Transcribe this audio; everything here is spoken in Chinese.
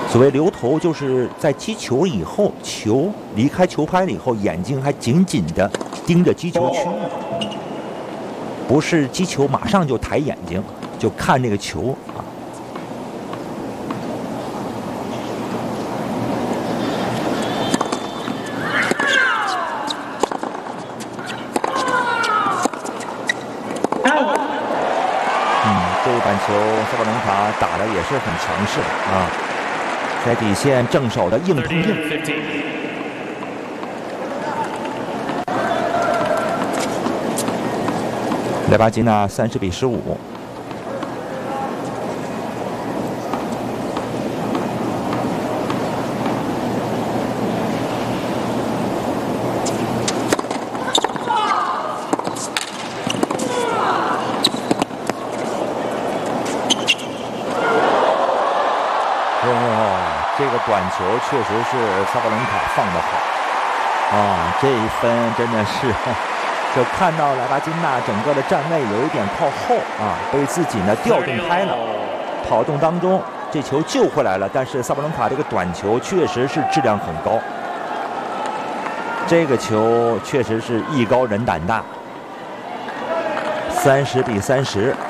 所谓留头，就是在击球以后，球离开球拍了以后，眼睛还紧紧地盯着击球区域，不是击球马上就抬眼睛就看这个球啊。这一板球，萨巴伦卡打的也是很强势啊，在底线正手的硬碰硬。莱巴金纳30比15。这个短球确实是萨巴伦卡放得好啊，这一分真的是，就看到莱巴金纳整个的站位有一点靠后啊，被自己呢调动开了，跑动当中这球救回来了，但是萨巴伦卡这个短球确实是质量很高，这个球确实是艺高人胆大，30比30。